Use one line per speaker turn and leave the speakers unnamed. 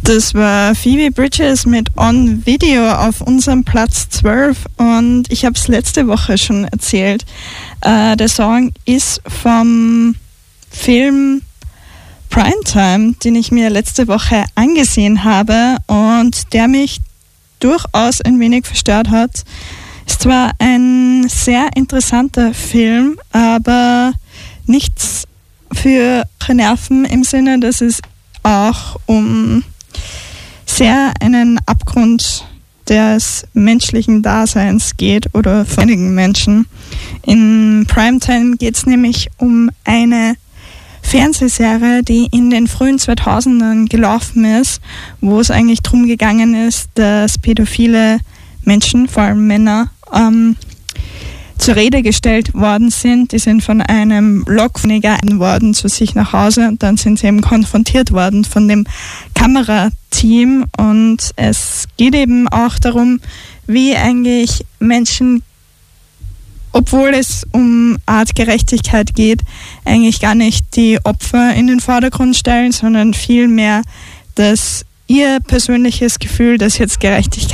Das war Phoebe Bridgers mit On Video auf unserem Platz 12 und ich habe es letzte Woche schon erzählt. Der Song ist vom Film Primetime, den ich mir letzte Woche angesehen habe und der mich durchaus ein wenig verstört hat. Ist zwar ein sehr interessanter Film, aber nichts für Nerven im Sinne, dass es auch um sehr einen Abgrund des menschlichen Daseins geht oder von einigen Menschen. In Primetime geht es nämlich um eine Fernsehserie, die in den frühen 2000ern gelaufen ist, wo es eigentlich darum gegangen ist, dass pädophile Menschen, vor allem Männer, zur Rede gestellt worden sind. Die sind von einem Lokführer worden zu sich nach Hause und dann sind sie eben konfrontiert worden von dem Kamerateam und es geht eben auch darum, wie eigentlich Menschen, obwohl es um Artgerechtigkeit geht, eigentlich gar nicht die Opfer in den Vordergrund stellen, sondern vielmehr ihr persönliches Gefühl, dass jetzt Gerechtigkeit